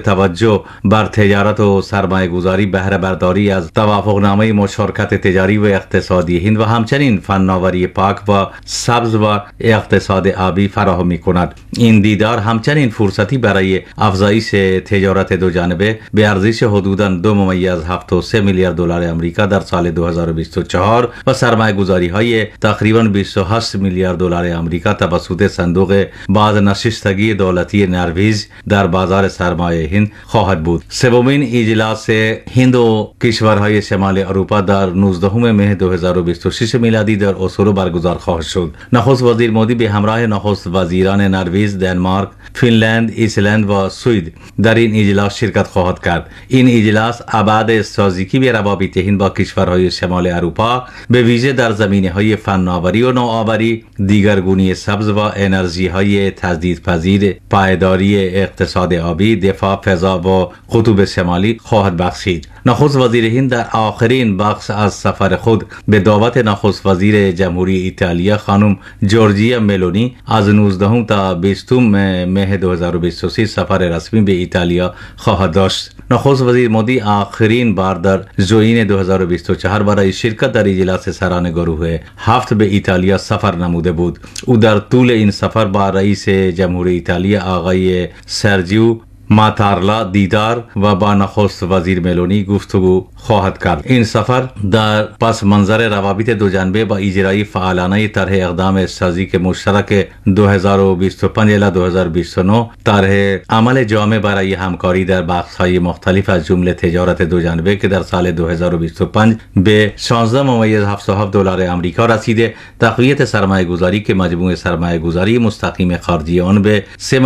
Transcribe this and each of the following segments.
توجه بر تجارت و سرمایه گذاری بهره برداری از توافقنامه مشارکت تجاری و اقتصادی هند و همچنین فناوری پاک و سبز و اقتصاد آبی فراهم می کند. این دیدار همچنین فرصتی برای افزایش تجارت دو جانبه به ارزش حدوداً 2.73 میلیارد دلار آمریکا در سال 2024 و سرمایه گذاری های تقریباً 28 میلیارد دلار آمریکا توسط صندوق بازنشستگی دولتی نروژ در بازار سرمایه هند خواهد بود. سومین اجلاس هند و کشورهای شمال اروپا در 19 مه 2026 میلادی در اسلو برگزار خواهد شد. نخست وزیر مودی به همراه نخست وزیران نروژ، دانمارک، فنلند، ایسلند و سوئد در این اجلاس شرکت خواهد کرد. این اجلاس ابعاد استراتژیکی به روابط هند با کشورهای شمال اروپا به ویژه در زمینه‌های فناوری و نوآوری، دیگرگونی سبز و انرژی‌های تجدیدپذیر، پایداری اقتصاد آبی، دفاع، فضا و قطب شمالی خواهد بخشید. نخست وزیر هند در آخرین بخش از سفر خود به دعوت نخست وزیر جمهوری ایتالیا خانم جورجیا ملونی از 19 تا 20 مه 2023 سفر رسمی به ایتالیا خواهد داشت. نخست وزیر مودی آخرین بار در ژوئن 2024 برای شرکت در اجلاس سران گروه 7 به ایتالیا سفر نموده بود. او در طول این سفر با رئیس جمهوری ایتالیا آقای سرجیو ماتارلا دیدار و با نخست وزیر ملونی گفتگو خواهد کرد. این سفر در پس منظر روابط دو جانبه با اجرای فعالانه طرح اقدام استراتژیک مشترک 2025 الی 2029 طرح عمل جامع برای همکاری در بخش‌های مختلف از جمله تجارت دو جانبه که در سال 2025 به 16.77 دلار آمریکا رسیده، تقویت سرمایه گذاری که مجموع سرمایه گذاری مستقیم خارجی آن به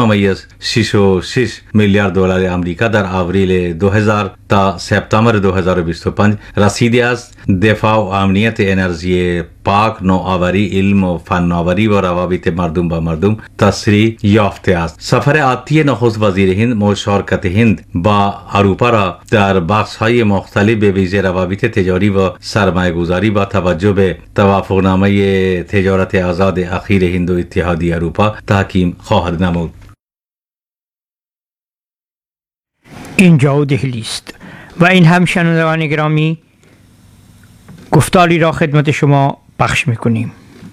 3.66 میلیارد دلار آمریکا در آوریل 2000 تا سپتامبر 2025 رسیده است. دفاع و امنیت، انرژی پاک، نوآوری، علم و فناوری و روابط مردم با مردم تسریع یافته است. سفر آتی نخست وزیر هند مشارکت هند با اروپا را در بخش‌های مختلف به ویژه روابط تجاری و سرمایه گذاری با توجه به توافقنامه تجارت آزاد اخیر هند و اتحادیه اروپا تحکیم خواهد نمود. اینجا دهلی است و این هم شنوندگان گرامی گفتاری را خدمت شما پخش میکنیم.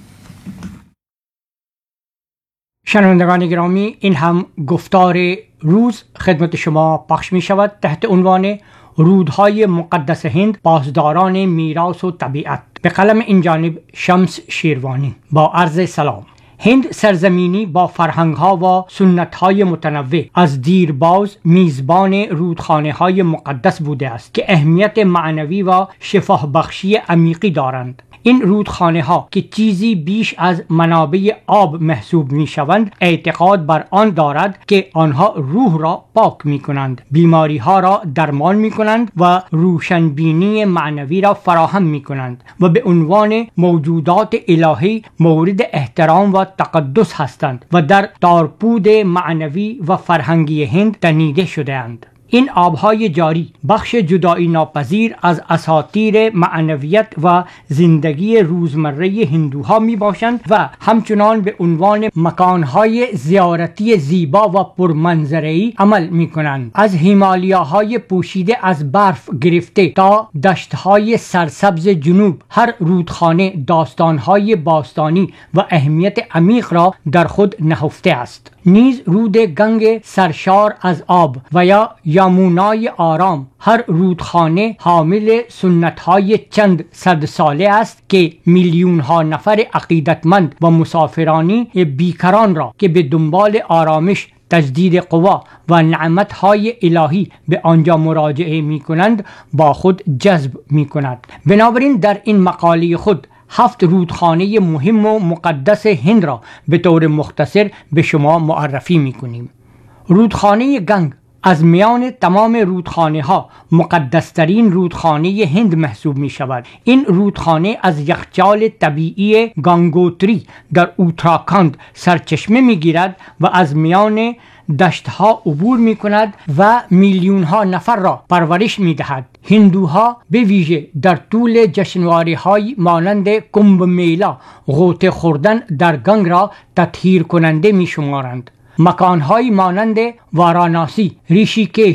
شنوندگان گرامی، این هم گفتار روز خدمت شما پخش می شود تحت عنوان رودهای مقدس هند، پاسداران میراث و طبیعت، به قلم این جانب شمس شیروانی. با عرض سلام. هند سرزمینی با فرهنگ‌ها و سنت‌های متنوع از دیرباز میزبان رودخانه‌های مقدس بوده است که اهمیت معنوی و شفا بخشی عمیقی دارند. این رودخانه‌ها که چیزی بیش از منابع آب محسوب می‌شوند، اعتقاد بر آن دارد که آنها روح را پاک می‌کنند، بیماری‌ها را درمان می‌کنند و روشنبینی معنوی را فراهم می‌کنند و به عنوان موجودات الهی مورد احترام و تقدس هستند و در تارپود معنوی و فرهنگی هند تنیده شده‌اند. این آبهای جاری بخش جدایی ناپذیر از اساطیر معنویت و زندگی روزمره هندوها می باشند و همچنان به عنوان مکانهای زیارتی زیبا و پرمنظره‌ای عمل می کنند. از هیمالیاهای پوشیده از برف گرفته تا دشتهای سرسبز جنوب، هر رودخانه داستانهای باستانی و اهمیت عمیق را در خود نهفته است. نیز رود گنگ سرشار از آب و یا یامونای آرام، هر رودخانه حامل سنت‌های چند صد ساله است که میلیون‌ها نفر عقیدتمند و مسافرانی بیکران را که به دنبال آرامش، تجدید قوا و نعمت‌های الهی به آنجا مراجعه می‌کنند با خود جذب می‌کند. بنابراین در این مقاله خود 7 رودخانه مهم و مقدس هند را به طور مختصر به شما معرفی می‌کنیم. رودخانه گنگ از میان تمام رودخانه ها مقدسترین رودخانه هند محسوب می شود. این رودخانه از یخچال طبیعی گانگوتری در اوتراکاند سرچشمه می گیرد و از میان دشتها عبور می کند و میلیون ها نفر را پرورش می دهد. هندوها به ویژه در طول جشنواره های مانند کمب میلا غوطه خوردن در گنگ را تطهیر کننده می شمارند. مکان‌های مانند واراناسی، ریشیکیش